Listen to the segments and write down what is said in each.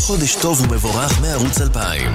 חודש טוב ומבורך מערוץ 2000.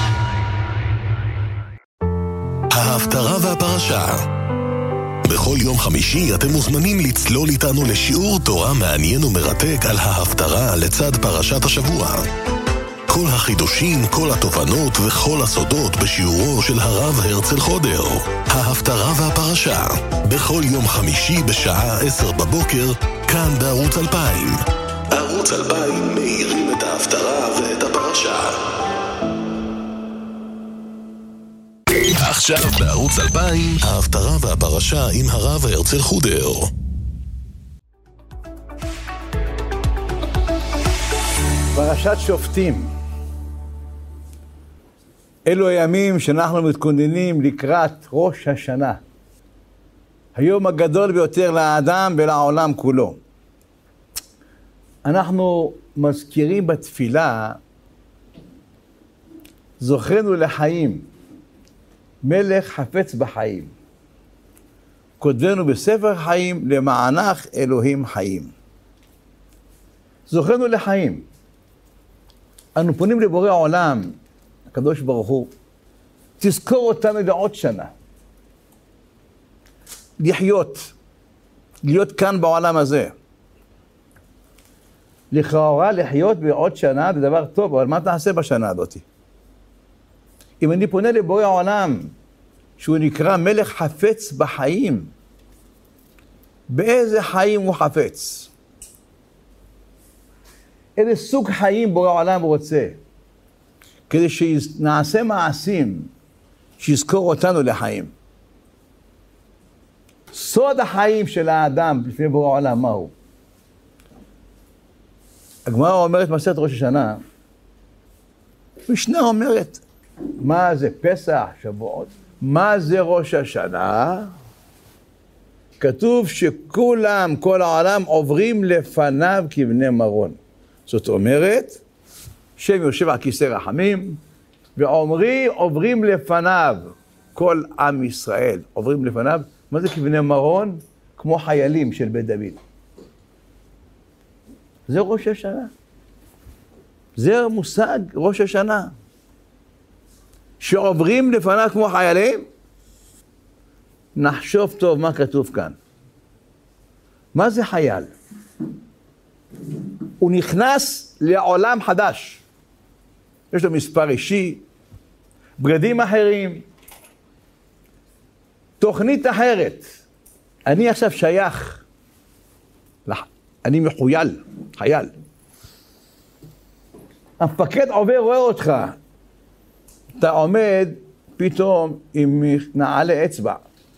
ההפטרה והפרשה. בכל יום חמישי אתם מוזמנים לצלול איתנו לשיעור תורה מעניין ומרתק על ההפטרה לצד פרשת השבוע. כל החידושים, כל התובנות וכל הסודות בשיעורו של הרב הרצל חודר. ההפטרה והפרשה. בכל יום חמישי בשעה 10 בבוקר, כאן בערוץ 2000. ערוץ 2000 מאירים את ההפטרה ואת הפרשה. עכשיו בערוץ 2000, ההפטרה והפרשה עם הרב הרצל חודר. פרשת שופטים. אלו הימים שאנחנו מתכוננים לקראת ראש השנה. היום הגדול ביותר לאדם ולעולם כולו. אנחנו מזכירים בתפילה, זוכרנו לחיים, מלך חפץ בחיים. כותבנו בספר חיים, למענך אלוהים חיים. זוכרנו לחיים. אנו פונים לבורא העולם, הקדוש ברוך הוא, תזכור אותנו לעוד שנה. להיות כאן בעולם הזה. לכאורה לחיות בעוד שנה זה דבר טוב, אבל מה תעשה בשנה הזאת? אם אני פונה לבורא העולם, שהוא נקרא מלך חפץ בחיים, באיזה חיים הוא חפץ? איזה סוג חיים בורא העולם רוצה? כדי שנעשה מעשים שיזכור אותנו לחיים. סוד החיים של האדם לפני בורא העולם, מהו? הגמרא אומרת מסכת ראש השנה, משנה אומרת, מה זה פסח, שבועות? מה זה ראש השנה? כתוב שכולם, כל העולם עוברים לפניו כבני מרון. זאת אומרת, שם יושב על כיסא רחמים, עוברים לפניו, כל עם ישראל עוברים לפניו. מה זה כבני מרון? כמו חיילים של בית דוד. זה ראש השנה. זה מושג ראש השנה. שעוברים לפניו כמו חיילים, נחשוב טוב מה כתוב כאן. מה זה חייל? הוא נכנס לעולם חדש. יש לו מספר אישי, בגדים אחרים, תוכנית אחרת. אני עכשיו שייך, אני מחויל, חייל. המפקד עובר, רואה אותך. אתה עומד פתאום עם נעלי אצבע,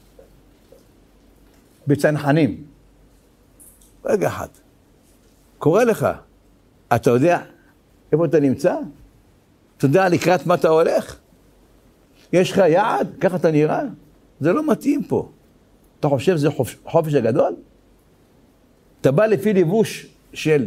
בצנחנים. רגע אחד. קורא לך, אתה יודע איפה אתה נמצא? אתה יודע לקראת מה אתה הולך? יש לך יעד? ככה אתה נראה? זה לא מתאים פה. אתה חושב שזה חופש הגדול? אתה בא לפי לבוש של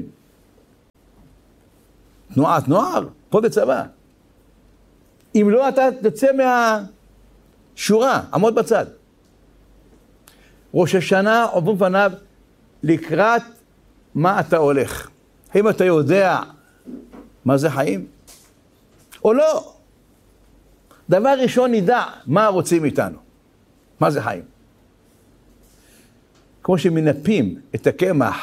תנועת נוער? פה בצבא. אם לא, אתה תצא מהשורה, עמוד בצד. ראש השנה עוברים פניו לקראת מה אתה הולך. האם אתה יודע מה זה חיים? או לא? דבר ראשון נדע מה רוצים איתנו. מה זה חיים? כמו שמנפים את הקמח,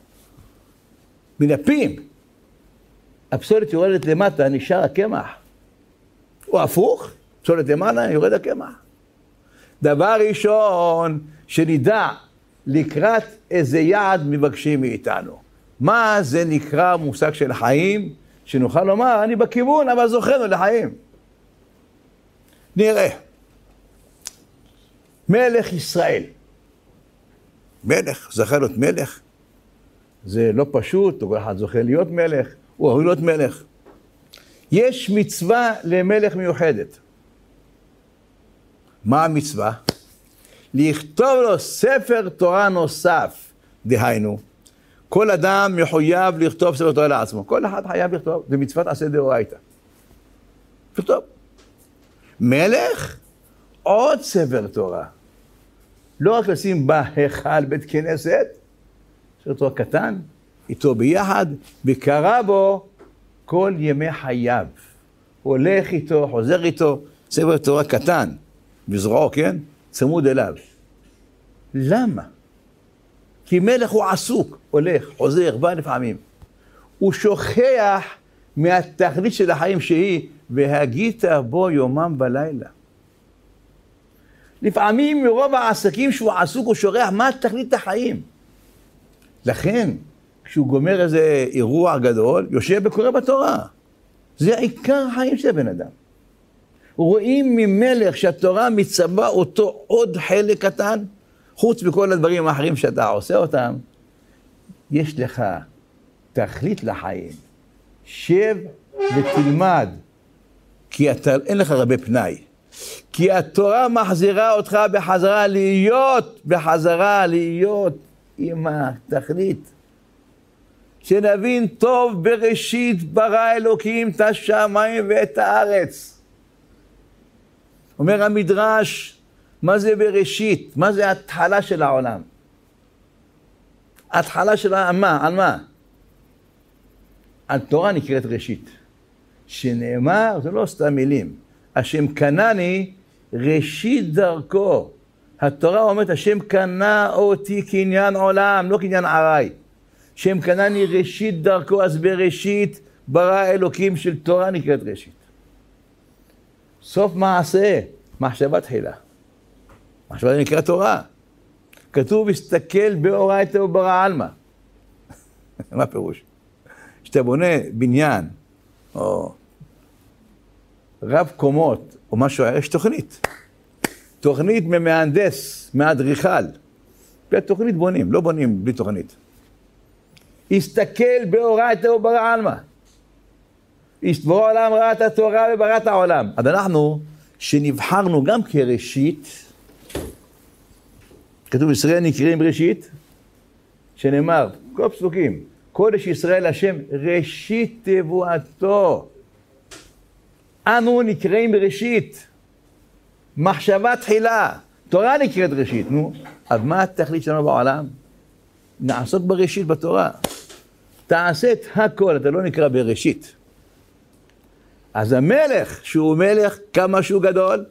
מנפים, הפסולת יורדת למטה, נשאר הקמח. או הפוך, פסולת למעלה, יורד הקמח. דבר ראשון שנדע לקראת איזה יעד מבקשים מאיתנו. מה זה נקרא מושג של חיים? שנוכל לומר, אני בכיוון, אבל זוכרנו לחיים. נראה. מלך ישראל. מלך, זכה להיות מלך. זה לא פשוט, כל אחד זוכה להיות מלך, הוא ראוי להיות מלך. יש מצווה למלך מיוחדת. מה המצווה? לכתוב לו ספר תורה נוסף. דהיינו, כל אדם מחויב לכתוב ספר תורה לעצמו. כל אחד חייב לכתוב, זה מצוות עשה דאורייתא. לכתוב. מלך, עוד ספר תורה. לא רק לשים בהיכל בית כנסת, ספר תורה קטן, איתו ביחד, וקרא בו כל ימי חייו. הולך איתו, חוזר איתו, ספר תורה קטן, בזרועו, כן? צמוד אליו. למה? כי מלך הוא עסוק, הולך, חוזר, בא לפעמים. הוא שוכח מהתכלית של החיים שהיא, והגית בו יומם ולילה. לפעמים מרוב העסקים שהוא עסוק, הוא שוכח מה תכלית החיים. לכן, כשהוא גומר איזה אירוע גדול, יושב וקורא בתורה. זה עיקר החיים של בן אדם. רואים ממלך שהתורה מצווה אותו עוד חלק קטן, חוץ מכל הדברים האחרים שאתה עושה אותם, יש לך תכלית לחיים. שב ותלמד, כי אין לך הרבה פנאי. כי התורה מחזירה אותך בחזרה להיות עם התכלית. שנבין טוב בראשית ברא אלוקים את השמיים ואת הארץ. אומר המדרש, מה זה בראשית? מה זה התחלה של העולם? התחלה של העולם, על מה? התורה נקראת ראשית. שנאמר, זה לא סתם מילים. השם קנני ראשית דרכו. התורה אומרת, השם קנה אותי קניין עולם, לא קניין ערי. שם קנני ראשית דרכו, אז בראשית ברא אלוקים של תורה נקראת ראשית. סוף מעשה, מחשבה תחילה. מחשבה נקרא תורה. כתוב, הסתכל באורייתא וברא עלמא. מה פירוש? כשאתה בונה בניין, או רב קומות, או משהו, יש תוכנית. תוכנית ממהנדס, מאדריכל. תוכנית בונים, לא בונים בלי תוכנית. הסתכל באורייתא וברא עלמא. בורא העולם ראה את התורה וברא את העולם. אז אנחנו, שנבחרנו גם כראשית, כתוב ישראל נקראים ראשית, שנאמר, כל פסוקים, קודש ישראל השם ראשית תבואתו. אנו נקראים ראשית, מחשבה תחילה, תורה נקראת ראשית. נו, אז מה התכלית שלנו בעולם? נעסוק בראשית בתורה. תעשה את הכל, אתה לא נקרא בראשית. אז המלך, שהוא מלך כמה שהוא גדול,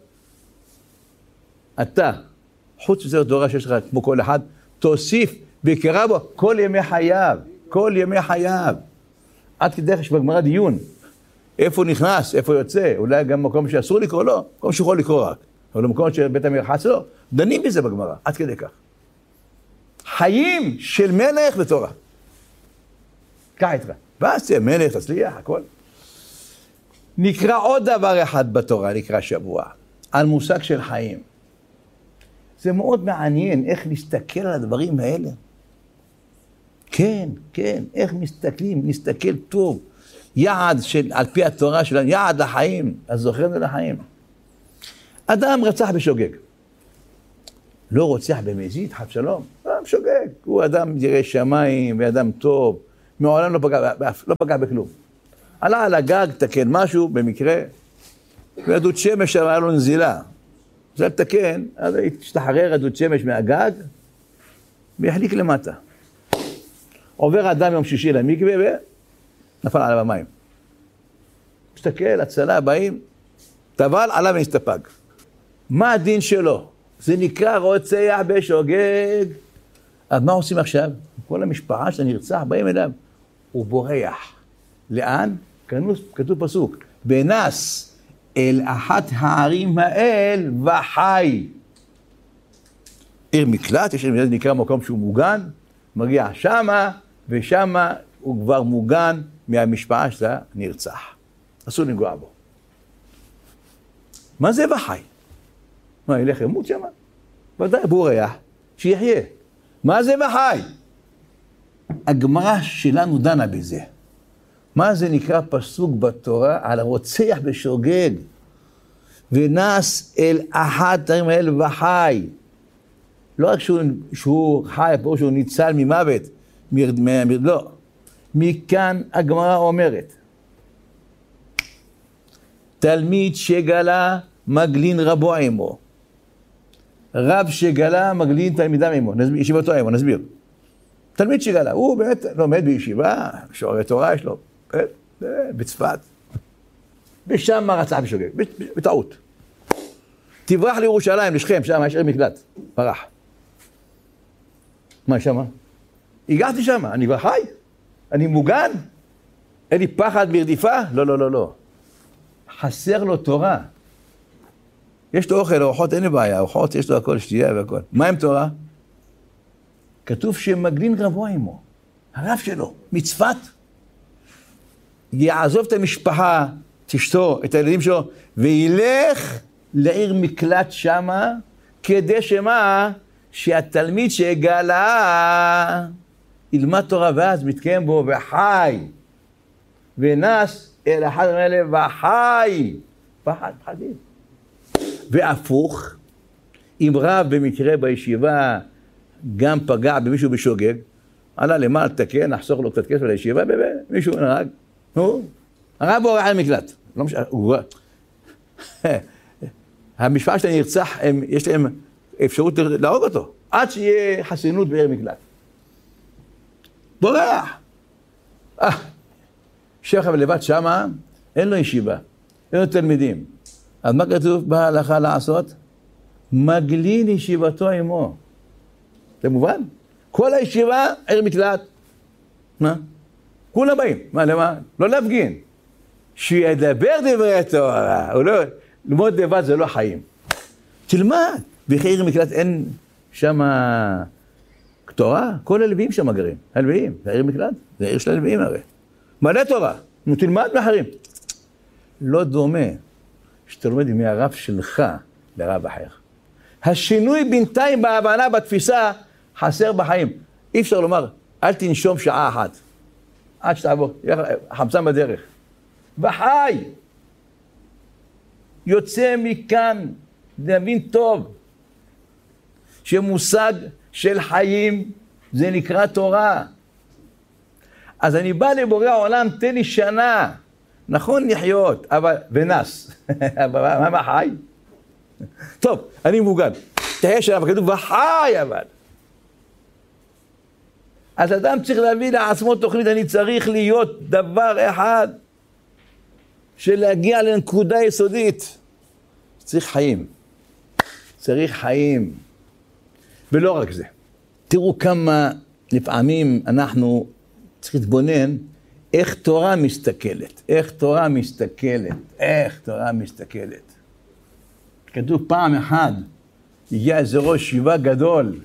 אתה, חוץ מזה תורה שיש לך כמו כל אחד, תוסיף ויקרא בו כל ימי חייו, כל ימי חייו. עד כדי יש בגמרא דיון, איפה נכנס, איפה יוצא, אולי גם מקום שאסור לקרוא לו, מקום שיכול לקרוא רק, אבל במקום שבית המרחץ לא, דנים בזה בגמרא, עד כדי כך. חיים של מלך בתורה. קח איתך. ואז תהיה מלך, תצליח, הכל. נקרא עוד דבר אחד בתורה, נקרא שבוע, על מושג של חיים. זה מאוד מעניין איך להסתכל על הדברים האלה. כן, כן, איך מסתכלים, נסתכל טוב. יעד על פי התורה שלנו, יעד לחיים, אז זוכרנו לחיים. אדם רצח בשוגג. לא רוצח במזיד, חד שלום, שוגג. הוא אדם ירא שמיים ואדם טוב, מעולם לא פגע בכלום. עלה על הגג, תקן משהו במקרה, ועדות שמש היה לו נזילה. זה לתקן, אז השתחרר עדות שמש מהגג, והחליק למטה. עובר אדם יום שישי למקווה ונפל עליו המים. מסתכל, הצלה, באים, טבל עליו ונסתפג. מה הדין שלו? זה נקרא רוצח בשוגג. אז מה עושים עכשיו? כל המשפחה שנרצח באים אליו. הוא בורח. לאן? כתוב פסוק. ונס אל אחת הערים האל וחי. עיר מקלט, יש נקרא מקום שהוא מוגן, מגיע שמה, ושמה הוא כבר מוגן מהמשפחה שלה נרצח. אסור לנגוע בו. מה זה וחי? מה, ילך ימות שמה? ודאי, בורח, שיחיה. מה זה וחי? הגמרא שלנו דנה בזה. מה זה נקרא פסוק בתורה על הרוצח בשוגג? ונס אל אחת הערים האל וחי. לא רק שהוא חי, פה שהוא ניצל ממוות, לא. מכאן הגמרא אומרת, תלמיד שגלה מגלין רבו עמו. רב שגלה מגלין תלמידם עמו, ישיבתו עמו, נסביר. תלמיד שגלה, הוא באמת לומד בישיבה, שוערי תורה יש לו, בצפת. ושם רצח בשוגג, בטעות. תברח לירושלים, לשכם, שם יש עיר מקלט, ברח. מה שמה? הגעתי שם, אני כבר חי, אני מוגן, אין לי פחד ברדיפה? לא, לא, לא, לא. חסר לו תורה. יש לו אוכל, אורחות, אין לי בעיה, אורחות, יש לו הכל, שתייה והכל. מה עם תורה? כתוב שמגלין רבו עמו, הרב שלו, מצפת, יעזוב את המשפחה, את אשתו, את הילדים שלו, וילך לעיר מקלט שמה, כדי שמה? שהתלמיד שהגלה ילמד תורה ואז מתקיים בו וחי, ונס אל אחד מאלה וחי, פחדים. והפוך, אם רב במקרה בישיבה גם פגע במישהו בשוגג, עלה למעלה לתקן, נחסוך לו קצת כסף לישיבה, מישהו נהרג, הרב הוא הולך למקלט, לא משנה, המשפחה שלהם נרצח, יש להם אפשרות להרוג אותו, עד שיהיה חסינות בעיר מקלט. בורח! שייך לבד שמה, אין לו ישיבה, אין לו תלמידים. אז מה כתוב בהלכה לעשות? מגלין ישיבתו עמו. זה מובן? כל הישיבה עיר מקלט. מה? כולם באים. מה, למה? לא להפגין. שידבר דברי התורה. ללמוד לבד זה לא חיים. תלמד. בעיר מקלט אין שם תורה. כל הלוויים שם גרים. הלוויים. זה עיר מקלט. זה עיר של הלוויים הרי. מלא תורה. נו, תלמד מאחרים. לא דומה שאתה לומד מהרב שלך לרב אחר. השינוי בינתיים בהבנה, בתפיסה, חסר בחיים. אי אפשר לומר, אל תנשום שעה אחת. עד שתעבור, חמצן בדרך. וחי! יוצא מכאן, להבין טוב, שמושג של חיים זה נקרא תורה. אז אני בא לבורא העולם, תן לי שנה. נכון לחיות, אבל ונס. אבל מה חי? טוב, אני מוגן. תהיה שנה, וכתוב, וחי אבל. אז אדם צריך להביא לעצמו תוכנית, אני צריך להיות דבר אחד, של להגיע לנקודה יסודית. צריך חיים. צריך חיים. ולא רק זה. תראו כמה לפעמים אנחנו צריכים להתבונן, איך תורה מסתכלת, איך תורה מסתכלת, איך תורה מסתכלת. כתוב פעם אחת, הגיע איזה ראש ישיבה גדול,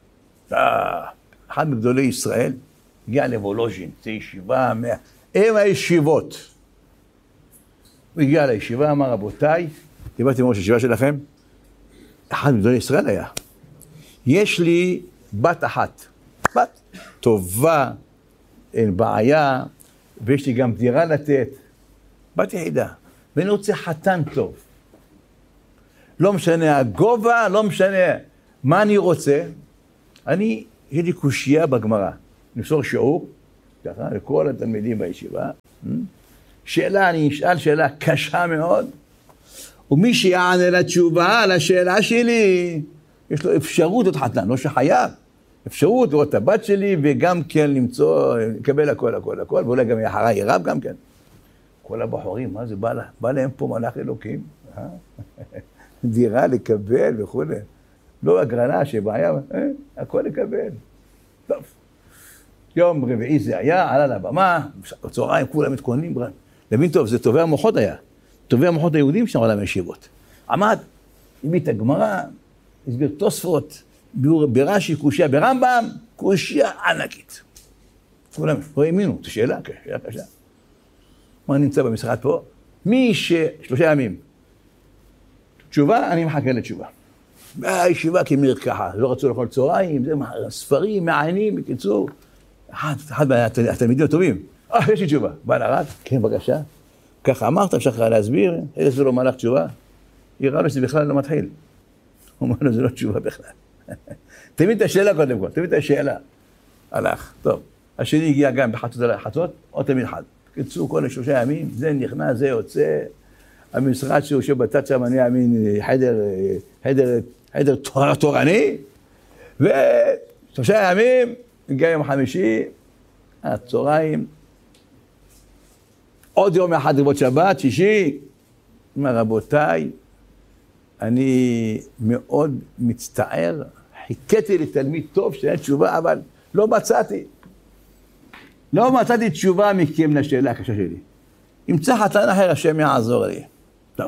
אחד מגדולי ישראל, הגיע לוולוז'ין, זה ישיבה, הם הישיבות. הוא הגיע לישיבה, אמר רבותיי, דיברתי עם ראש הישיבה שלכם, אחד מגדולי ישראל היה, יש לי בת אחת, בת טובה, אין בעיה, ויש לי גם דירה לתת, בת יחידה, ואני רוצה חתן טוב. לא משנה הגובה, לא משנה מה אני רוצה, יש לי קושייה בגמרא, נמסור שיעור, ככה, לכל התלמידים בישיבה, שאלה, אני אשאל שאלה קשה מאוד, ומי שיענה לתשובה על השאלה שלי, יש לו אפשרות להיות חתן, לא שחייב, אפשרות לראות את הבת שלי, וגם כן למצוא, לקבל הכל, הכל, הכל, ואולי גם אחריי רב גם כן. כל הבחורים, מה זה בא להם פה מלאך אלוקים? דירה לקבל וכו'. לא הגרלה שבעיה, הכל לקבל. טוב. יום רביעי זה היה, עלה לבמה, בצהריים כולם מתכוננים, להבין טוב, זה טובי המוחות היה. טובי המוחות היהודים שם עליהם ישיבות. עמד, הביא את הגמרא, הסביר תוספות, ברש"י קושיה, ברמב"ם, קושיה ענקית. כולם לא האמינו, זו שאלה, שאלה קשה. מה נמצא במשרד פה? שלושה ימים. תשובה, אני מחכה לתשובה. בישיבה כמרקחה, לא רצו לאכול צהריים, זה ספרים, מעיינים, בקיצור. אחד התלמידים הטובים, יש לי תשובה. בא לרב, כן, בבקשה. ככה אמרת, אפשר לך להסביר, איזה לו מלאך תשובה. יראה לו שזה בכלל לא מתחיל. הוא אומר לו, זה לא תשובה בכלל. תמיד את השאלה קודם כל, תמיד את השאלה. הלך, טוב. השני הגיע גם בחצות, עוד תמיד אחד. קיצור, כל השלושה ימים, זה נכנס, זה יוצא. המשרד שהוא יושב בצד שם, אני אאמין, חדר תורני. ושלושה ימים, הגיע יום חמישי, הצהריים, עוד יום אחד לרבות שבת, שישי. אומר, רבותיי, אני מאוד מצטער, חיכיתי לתלמיד טוב שאין תשובה, אבל לא מצאתי תשובה מכם לשאלה הקשה שלי. ימצא חתן אחר, השם יעזור לי. טוב.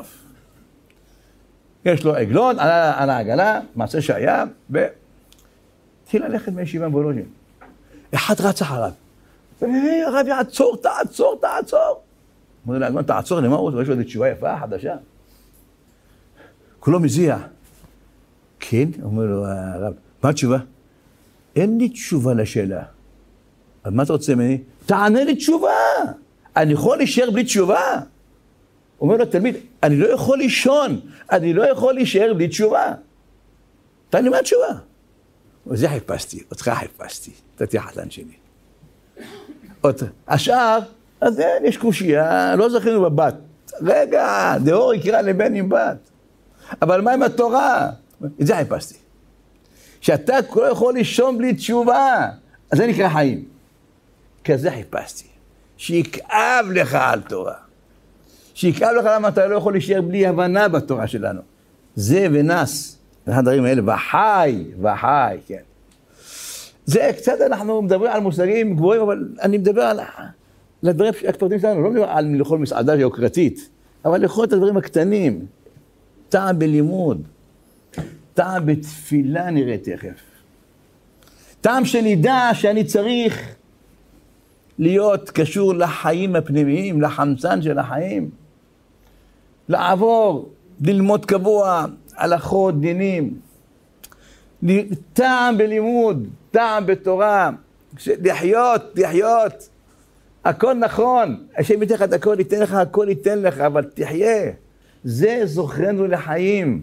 יש לו עגלון, על העגלה, מעשה שהיה, והתחיל ללכת מישיבה בוולוז'ין. אחד רץ אחריו. הרב יעצור, תעצור. אומר לעגלון, תעצור, למה הוא? יש לו איזו תשובה יפה, חדשה. כולו מזיע. כן? אומר לו הרב, מה התשובה? אין לי תשובה לשאלה. אז מה אתה רוצה ממני? תענה לי תשובה. אני יכול להישאר בלי תשובה? אומר לו תלמיד, אני לא יכול לישון, אני לא יכול להישאר בלי תשובה. תענה מה התשובה? וזה חיפשתי, אותך חיפשתי, אתה תהיה חתן שלי. השאר, אז יש קושיה, לא זכינו בבת. רגע, דאור יקרא לבן עם בת. אבל מה עם התורה? את זה חיפשתי. שאתה לא יכול לישון בלי תשובה, אז זה נקרא חיים. כזה חיפשתי. שיקאב לך על תורה. שיקאב לך למה אתה לא יכול להישאר בלי הבנה בתורה שלנו. זה ונס. אחד הדברים האלה, וחי, כן. זה קצת אנחנו מדברים על מושגים גבוהים, אבל אני מדבר על הדברים הקטנים שלנו, לא מדבר על לאכול מסעדה יוקרתית, אבל לאכול את הדברים הקטנים. טעם בלימוד, טעם בתפילה נראה תכף. טעם שנדע שאני צריך להיות קשור לחיים הפנימיים, לחמצן של החיים. לעבור, ללמוד קבוע, הלכות, דינים. טעם בלימוד, טעם בתורה, לחיות. הכל נכון, השם ייתן לך את הכל, ייתן לך, הכל ייתן לך, אבל תחיה. זה זוכרנו לחיים.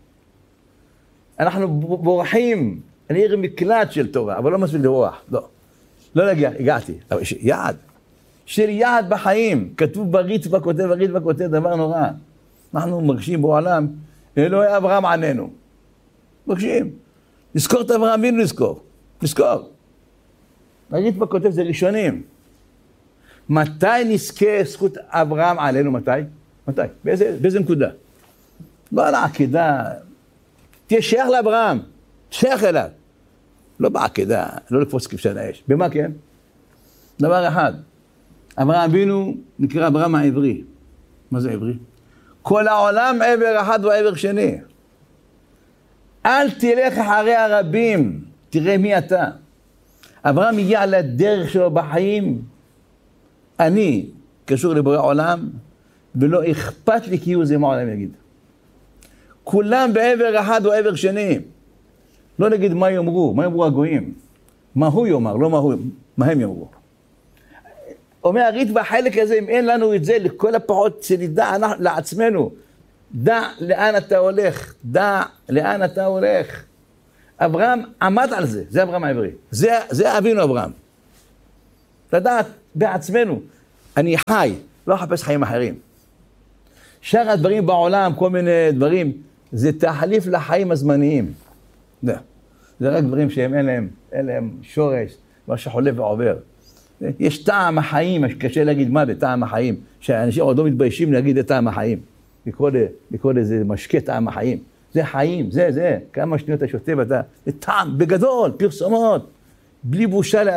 אנחנו בורחים, אני עיר מקלט של תורה, אבל לא מספיק לרוח, לא להגיע, הגעתי, אבל יש יעד, של יעד בחיים, כתוב בריטב"א, כותב דבר נורא. אנחנו מרגישים בעולם, אלוהי אברהם עננו. מרגישים, נזכור את אברהם, מי נזכור. בריטב"א כותב, זה ראשונים. מתי נזכה זכות אברהם עלינו, מתי? באיזה נקודה? לא על העקדה, תהיה שייך לאברהם, שייך אליו. לא בעקדה, לא לקפוץ כבשן האש. במה כן? דבר אחד, אברהם אבינו נקרא אברהם העברי. מה זה עברי? כל העולם עבר אחד ועבר שני. אל תלך אחרי הרבים, תראה מי אתה. אברהם הגיע לדרך שלו בחיים, אני קשור לבורא עולם, ולא אכפת לי כי הוא זה מה העולם יגיד. כולם בעבר אחד או עבר שני. לא נגיד מה יאמרו הגויים. מה הוא יאמר, לא מה הם יאמרו. אומר הריטב"א בחלק הזה, אם אין לנו את זה, לכל הפחות שנדע לעצמנו, דע לאן אתה הולך. אברהם עמד על זה, זה אברהם העברי. זה אבינו אברהם. לדעת בעצמנו, אני חי, לא אחפש חיים אחרים. שאר הדברים בעולם, כל מיני דברים, זה תחליף לחיים הזמניים. זה רק דברים שהם אין להם שורש, מה שחולף ועובר. יש טעם החיים, קשה להגיד מה בטעם החיים, שאנשים עוד לא מתביישים להגיד את טעם החיים. לקרוא לזה משקה טעם החיים. זה חיים, זה. כמה שניות אתה שותה ואתה, זה טעם, בגדול, פרסומות, בלי בושה